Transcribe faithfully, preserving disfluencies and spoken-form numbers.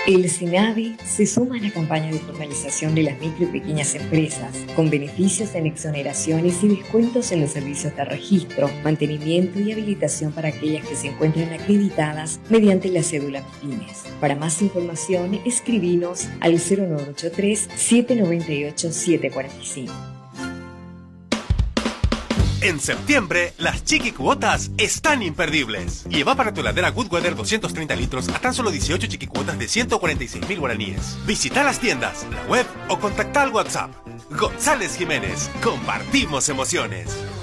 El SENAVE se suma a la campaña de formalización de las micro y pequeñas empresas, con beneficios en exoneraciones y descuentos en los servicios de registro, mantenimiento y habilitación para aquellas que se encuentran acreditadas mediante la cédula PYMES. Para más información, escribinos al cero nueve ocho tres, siete nueve ocho, siete cuatro cinco. En septiembre, las chiqui cuotas están imperdibles. Lleva para tu heladera Goodweather doscientos treinta litros a tan solo dieciocho chiqui cuotas de ciento cuarenta y seis mil guaraníes. Visita las tiendas, la web o contacta al WhatsApp. González Jiménez, compartimos emociones.